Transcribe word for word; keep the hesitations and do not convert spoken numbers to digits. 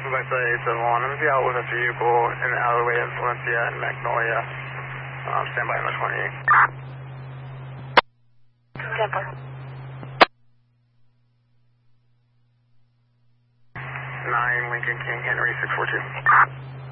Valencia eight seven one, I'm going to be out with a vehicle in the alleyway of Valencia and Magnolia. Um, stand by on the twenty-eight. Stand by. nine Lincoln King Henry six four two.